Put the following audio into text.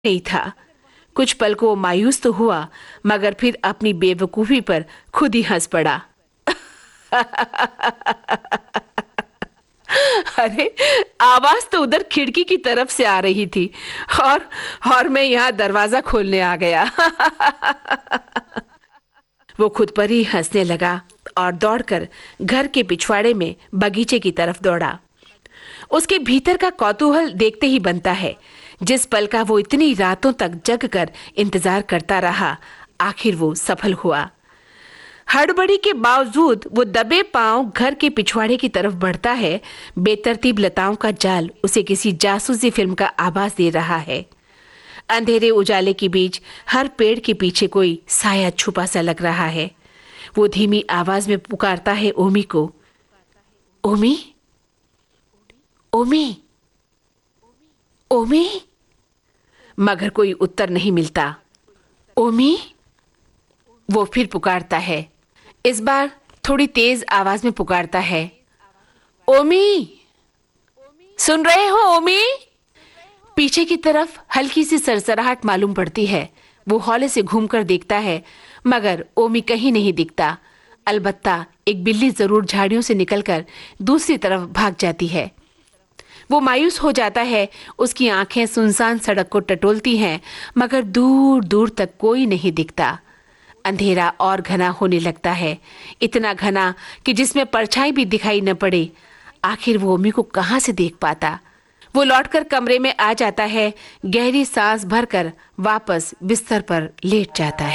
नहीं था। कुछ पल को वो मायूस तो हुआ, मगर फिर अपनी बेवकूफी पर खुद ही हंस पड़ा। अरे, आवाज तो उधर खिड़की की तरफ से आ रही थी और मैं यहाँ दरवाजा खोलने आ गया। वो खुद पर ही हंसने लगा और दौड़कर घर के पिछवाड़े में बगीचे की तरफ दौड़ा। उसके भीतर का कौतूहल देखते ही बनता है। जिस पल का वो इतनी रातों तक जग कर इंतजार करता रहा, आखिर वो सफल हुआ। हड़बड़ी के बावजूद वो दबे पांव घर के पिछवाड़े की तरफ बढ़ता है। बेतरतीब लताओं का जाल उसे किसी जासूसी फिल्म का आभास दे रहा है। अंधेरे उजाले के बीच हर पेड़ के पीछे कोई साया छुपा सा लग रहा है। वो धीमी आवाज में पुकारता है ओमी को, ओमी, ओमी, ओमी, मगर कोई उत्तर नहीं मिलता। ओमी, वो फिर पुकारता है। इस बार थोड़ी तेज आवाज में पुकारता है, ओमी, सुन रहे हो ओमी? पीछे की तरफ हल्की सी सरसराहट मालूम पड़ती है। वो हौले से घूमकर देखता है, मगर ओमी कहीं नहीं दिखता। अलबत्ता एक बिल्ली जरूर झाड़ियों से निकलकर दूसरी तरफ भाग जाती है। वो मायूस हो जाता है। उसकी आंखें सुनसान सड़क को टटोलती हैं, मगर दूर दूर तक कोई नहीं दिखता। अंधेरा और घना होने लगता है, इतना घना कि जिसमें परछाई भी दिखाई न पड़े। आखिर वो ओमी को कहां से देख पाता? वो लौटकर कमरे में आ जाता है, गहरी सांस भरकर वापस बिस्तर पर लेट जाता है।